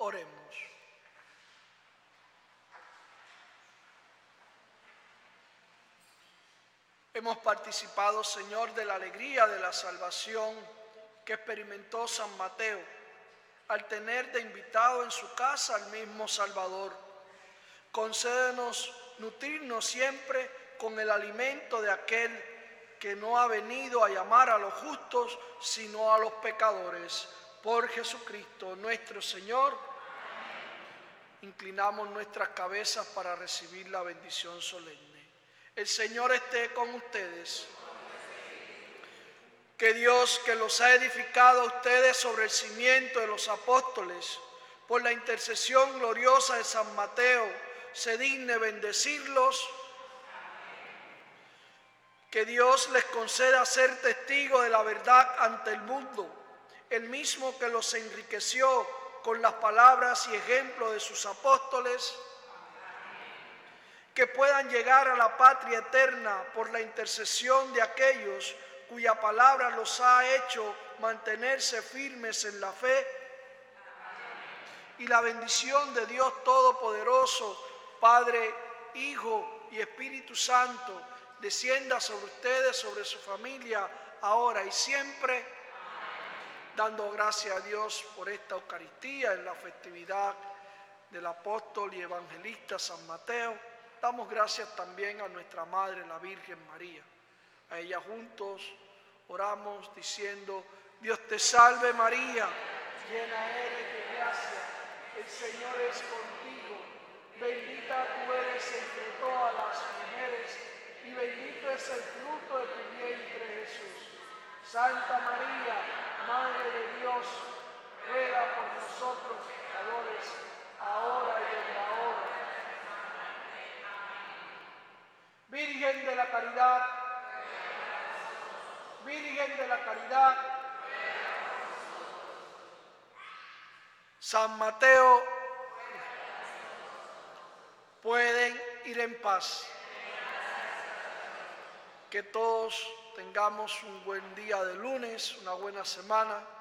Oremos. Hemos participado, Señor, de la alegría de la salvación que experimentó San Mateo al tener de invitado en su casa al mismo Salvador. Concédenos nutrirnos siempre con el alimento de aquel que no ha venido a llamar a los justos, sino a los pecadores. Por Jesucristo nuestro Señor. Inclinamos nuestras cabezas para recibir la bendición solemne. El Señor esté con ustedes. Que Dios, que los ha edificado a ustedes sobre el cimiento de los apóstoles, por la intercesión gloriosa de San Mateo, se digne bendecirlos. Que Dios les conceda ser testigos de la verdad ante el mundo, el mismo que los enriqueció con las palabras y ejemplos de sus apóstoles. Que puedan llegar a la patria eterna por la intercesión de aquellos cuya palabra los ha hecho mantenerse firmes en la fe. Y la bendición de Dios Todopoderoso, Padre, Hijo y Espíritu Santo, descienda sobre ustedes, sobre su familia, ahora y siempre, dando gracias a Dios por esta Eucaristía en la festividad del apóstol y evangelista San Mateo. Damos gracias también a nuestra Madre, la Virgen María. A ella juntos oramos diciendo: Dios te salve María, llena eres de gracia, el Señor es contigo, bendita tú eres entre todas las mujeres y bendito es el fruto de tu vientre Jesús. Santa María, Madre de Dios, ruega por nosotros pecadores, ahora y en la hora. Virgen de la Caridad, Virgen de la Caridad, San Mateo, pueden ir en paz. Que todos tengamos un buen día de lunes, una buena semana.